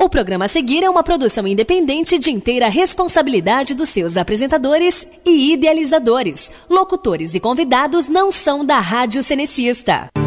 O programa a seguir é uma produção independente de inteira responsabilidade dos seus apresentadores e idealizadores. Locutores e convidados não são da Rádio Cenecista.